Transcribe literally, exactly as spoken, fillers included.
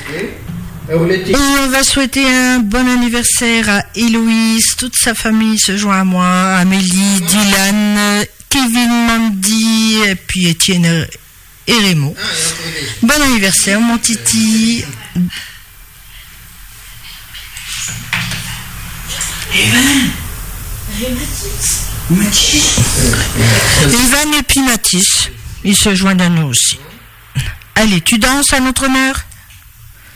Et on va souhaiter un bon anniversaire à Héloïse, toute sa famille se joint à moi, Amélie, Dylan, Kevin, Mandy, et puis Étienne et Raymond. Bon anniversaire mon titi. Evan et puis Mathis, ils se joignent à nous aussi. Allez, tu danses à notre honneur?